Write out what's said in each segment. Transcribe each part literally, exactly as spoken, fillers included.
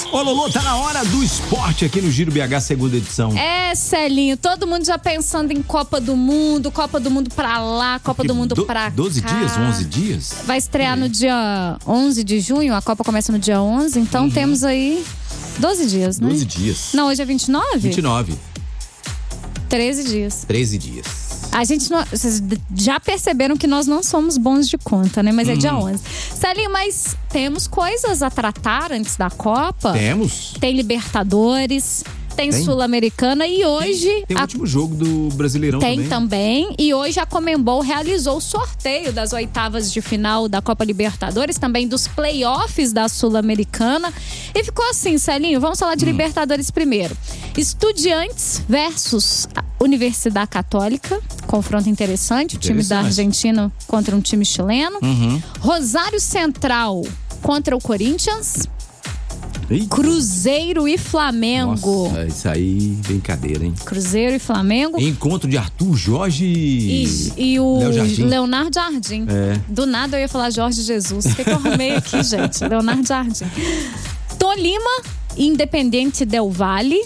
Ô, Lolo, tá na hora do esporte aqui no Giro B H, segunda edição. É, Celinho, todo mundo já pensando em Copa do Mundo, Copa do Mundo pra lá, Copa do Mundo do, pra cá. doze dias, onze dias? Vai estrear é. no dia onze de junho, a Copa começa no dia onze, então uhum. temos aí doze dias, né? doze dias. Não, hoje é vinte e nove? vinte e nove. treze dias. treze dias. A gente não, vocês já perceberam que nós não somos bons de conta, né? Mas hum. é dia onze. Celinho, mas temos coisas a tratar antes da Copa? Temos. Tem Libertadores, tem, tem. Sul-Americana e hoje... Tem, tem a... o último jogo do Brasileirão tem também. também. E hoje a Conmebol realizou o sorteio das oitavas de final da Copa Libertadores, também dos playoffs da Sul-Americana. E ficou assim, Celinho, vamos falar de hum. Libertadores primeiro. Estudiantes versus Universidade Católica, confronto interessante, o time da Argentina contra um time chileno. Uhum. Rosário Central contra o Corinthians. Eita. Cruzeiro e Flamengo. Nossa, isso aí, brincadeira, hein? Cruzeiro e Flamengo. Encontro de Arthur Jorge e, e o Leo Jardim. Leonardo Jardim. É. Do nada eu ia falar Jorge Jesus. O que, que eu arrumei aqui, gente? Leonardo Jardim. Tolima e Independiente Del Valle.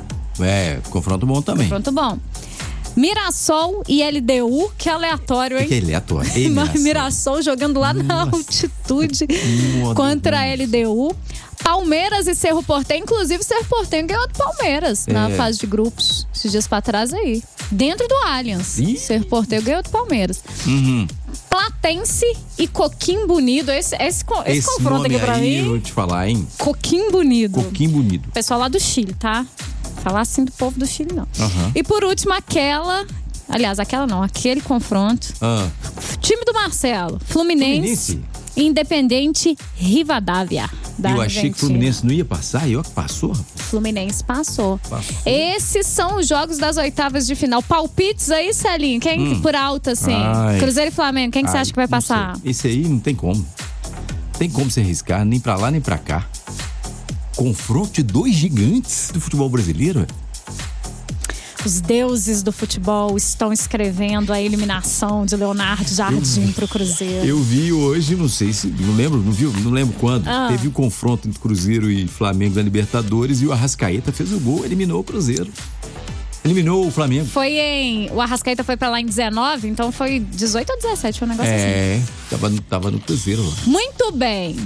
É, confronto bom também. Confronto bom. Mirassol e L D U, que aleatório, hein? Que aleatório. Ei, Mirassol. Mirassol jogando lá Nossa. na altitude Nossa. contra a L D U. Palmeiras e Cerro Porteño, inclusive Cerro Porteño ganhou do Palmeiras é. na fase de grupos, esses dias pra trás aí. Dentro do Allianz, Ih. Cerro Porteño ganhou do Palmeiras. Uhum. Platense e Coquimbo Unido, esse, esse, esse, esse confronto aqui pra aí, mim. Vou te falar, hein? Coquimbo Unido. Coquimbo Unido. Pessoal lá do Chile, tá? Falar assim do povo do Chile, não. Uhum. E por último, aquela... Aliás, aquela não, aquele confronto. Ah. Time do Marcelo, Fluminense, Fluminense. Independente Rivadavia. Da Eu Argentina. achei que o Fluminense não ia passar, e ó que passou, rapaz. Fluminense passou. passou. Esses são os jogos das oitavas de final. Palpites aí, Celinho? Quem hum. por alto, assim? Ai. Cruzeiro e Flamengo, quem que você acha que vai passar? Esse aí não tem como. Tem como se arriscar, nem pra lá, nem pra cá. Confronto de dois gigantes do futebol brasileiro. Os deuses do futebol estão escrevendo a eliminação de Leonardo Jardim pro Cruzeiro. Eu vi hoje, não sei se, não lembro, não viu, não lembro quando, ah. teve o um confronto entre Cruzeiro e Flamengo da Libertadores e o Arrascaeta fez o gol, eliminou o Cruzeiro. Eliminou o Flamengo. Foi em... O Arrascaeta foi pra lá em dezenove, então foi dezoito ou dezessete, foi um negócio é, assim. É, tava, tava no Cruzeiro lá. Muito bem.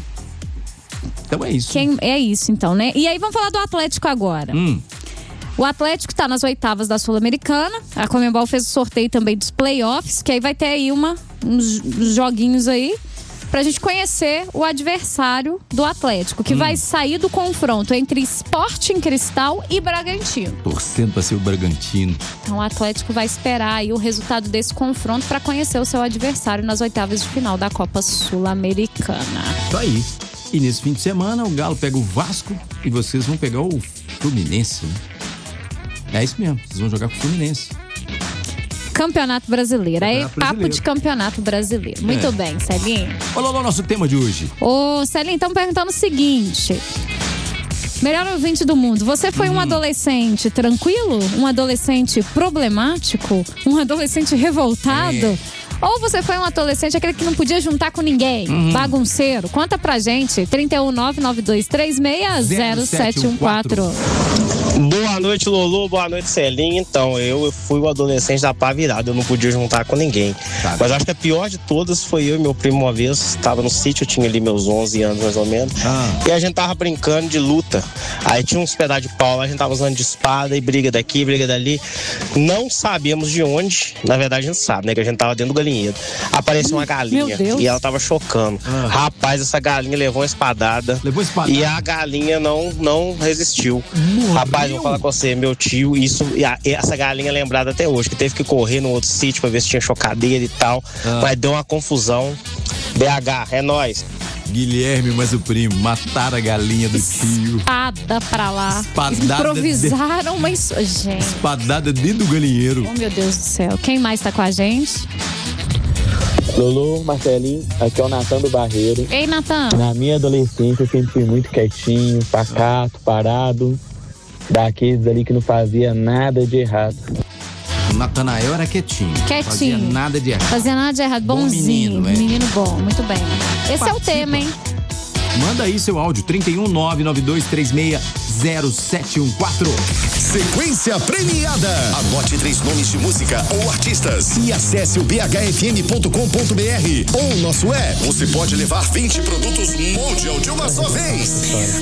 Então é isso. Quem, é isso, então, né? E aí, vamos falar do Atlético agora. Hum. O Atlético tá nas oitavas da Sul-Americana. A Conmebol fez o sorteio também dos playoffs, que aí vai ter aí uma, uns joguinhos aí pra gente conhecer o adversário do Atlético, que hum. vai sair do confronto entre Sporting Cristal e Bragantino. Torcendo pra ser o Bragantino. Então o Atlético vai esperar aí o resultado desse confronto pra conhecer o seu adversário nas oitavas de final da Copa Sul-Americana. Isso aí. E nesse fim de semana o Galo pega o Vasco e vocês vão pegar o Fluminense, né? É isso mesmo, vocês vão jogar com o Fluminense. Campeonato Brasileiro. Aí, Campeonato papo brasileiro. de Campeonato Brasileiro. Muito é. bem, Celinho. Olha lá o nosso tema de hoje. Ô, Celinho, estão perguntando o seguinte. Melhor ouvinte do mundo, você foi hum. um adolescente tranquilo? Um adolescente problemático? Um adolescente revoltado? É. Ou você foi um adolescente, aquele que não podia juntar com ninguém, uhum. bagunceiro? Conta pra gente, trinta e um, nove nove dois três seis, zero sete um quatro. Boa noite, Lolo, boa noite, Celinho. Então, eu fui o adolescente da pá virada, eu não podia juntar com ninguém. Tá. Mas acho que a pior de todas foi eu e meu primo uma vez, estava no sítio, eu tinha ali meus onze anos mais ou menos, ah. e a gente tava brincando de luta. Aí tinha uns pedaços de pau, a gente tava usando de espada e briga daqui, briga dali. Não sabíamos de onde, na verdade a gente sabe, né, que a gente tava dentro do galinheiro. Apareceu uma galinha e ela tava chocando. Ah. Rapaz, essa galinha levou uma espadada. Levou espadada? E a galinha não, não resistiu. Morreu. Rapaz, vou falar com você, meu tio, isso, e a, essa galinha é lembrada até hoje, que teve que correr no outro sítio pra ver se tinha chocadeira e tal. Ah. Mas deu uma confusão. B H, é nóis. Guilherme, mas o primo, mataram a galinha do tio. Espada pra lá. Espadada. Improvisaram uma... Gente. Espadada dentro do galinheiro. Oh, meu Deus do céu. Quem mais tá com a gente? Lolo, Marcelinho, aqui é o Natan do Barreiro. Ei, Natan. Na minha adolescência eu sempre fui muito quietinho, pacato, parado. Daqueles ali que não fazia nada de errado. O Natanael era quietinho. Quietinho. Fazia nada de errado. Fazia nada de errado. Bom Bonzinho. menino, é. Menino bom, muito bem. Esse Participa. É o tema, hein? Manda aí seu áudio, trinta e um, nove nove dois três seis zero sete um quatro. Sequência premiada. Anote três nomes de música ou artistas e acesse o b h f m ponto com ponto b r ou o nosso app. Você pode levar vinte produtos Mondial de uma só vez.